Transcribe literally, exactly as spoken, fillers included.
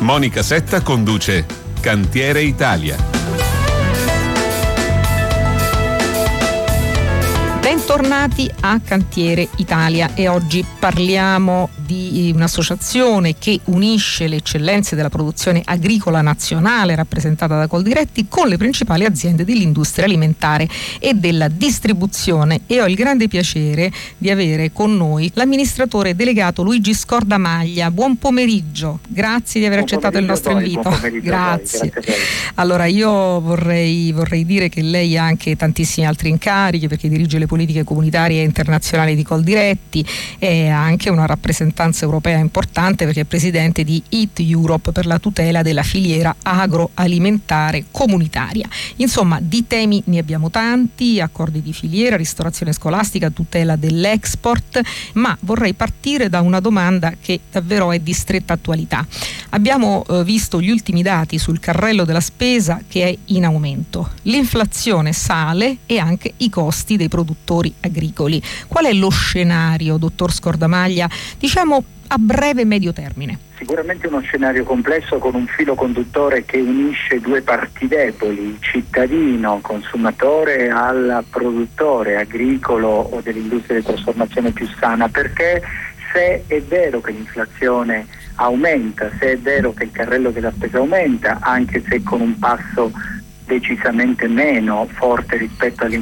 Monica Setta conduce Cantiere Italia. Bentornati a Cantiere Italia e oggi parliamo di un'associazione che unisce le eccellenze della produzione agricola nazionale rappresentata da Coldiretti con le principali aziende dell'industria alimentare e della distribuzione, e ho il grande piacere di avere con noi l'amministratore delegato Luigi Scordamaglia. Buon pomeriggio, grazie di aver buon accettato il nostro voi, invito. Grazie. Voi, grazie allora io vorrei, vorrei dire che lei ha anche tantissimi altri incarichi, perché dirige le politiche comunitarie e internazionali di Coldiretti e ha anche una rappresentanza europea importante, perché è presidente di E A T Europe per la tutela della filiera agroalimentare comunitaria. Insomma, di temi ne abbiamo tanti: accordi di filiera, ristorazione scolastica, tutela dell'export, ma vorrei partire da una domanda che davvero è di stretta attualità. Abbiamo eh, visto gli ultimi dati sul carrello della spesa che è in aumento, l'inflazione sale e anche i costi dei produttori agricoli. Qual è lo scenario, dottor Scordamaglia, diciamo a breve e medio termine? Sicuramente uno scenario complesso, con un filo conduttore che unisce due parti deboli: il cittadino consumatore al produttore agricolo o dell'industria di trasformazione più sana, perché se è vero che l'inflazione aumenta, se è vero che il carrello della spesa aumenta, anche se con un passo decisamente meno forte rispetto